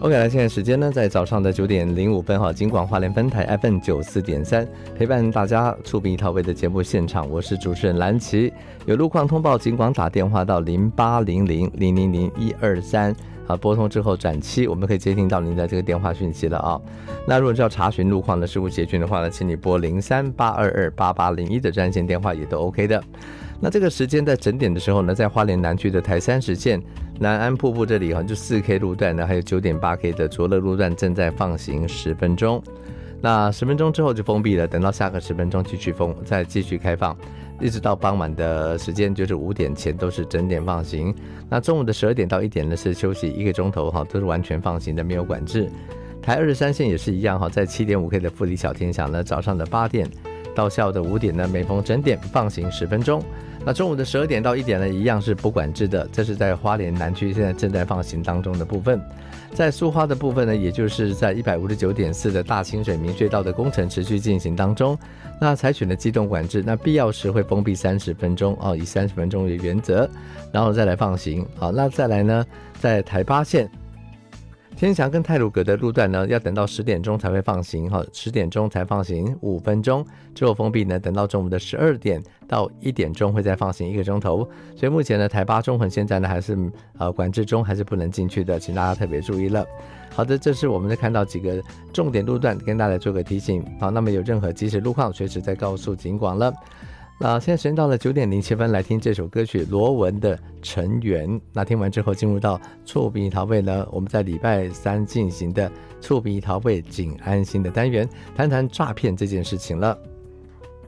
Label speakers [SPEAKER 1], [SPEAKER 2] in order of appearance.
[SPEAKER 1] OK， 来，现在时间呢，在早上的9:05哈，金广花莲分台 FM94.3，陪伴大家触屏陶卫的节目现场，我是主持人蓝琪。有路况通报，金广打电话到0800000123，好，拨通之后转7，我们可以接听到您的这个电话讯息了啊。那如果是要查询路况的事故协讯的话呢，请你拨0382288801的专线电话也都 OK 的。那这个时间在整点的时候呢，在花莲南区的台30线南安瀑布这里就 4K 路段呢，还有 9.8K 的卓乐路段正在放行10分钟。那10分钟之后就封闭了，等到下个10分钟再继续开放，一直到傍晚的时间，就是5点前都是整点放行。那中午的12点到1点呢是休息1个钟头都是完全放行的，没有管制。台23线也是一样在 7.5K 的富里小天祥呢，早上的8点到下午的5点呢，每逢整点放行10分钟。那中午的12点到1点呢，一样是不管制的，这是在花莲南区现在正在放行当中的部分。在苏花的部分呢，也就是在 159.4 的大清水明隧道的工程持续进行当中，那采取了机动管制，那必要时会封闭30分钟以30分钟为原则，然后再来放行。好，那再来呢，在台8线天祥跟太鲁阁的路段呢，要等到10点钟才会放行，10点钟才放行5分钟，之后封闭呢，等到中午的12点到1点钟会再放行1个钟头。所以目前呢，台8中横现在呢还是管制中，还是不能进去的，请大家特别注意了。好的，这是我们看到几个重点路段，跟大家做个提醒。好，那么有任何即时路况，随时再告诉警广了。那现在时间到了9:07，来听这首歌曲罗文的《尘缘》。那听完之后进入到触屏陶卫呢，我们在礼拜3进行的触屏陶卫警安心的单元，谈谈诈骗这件事情了。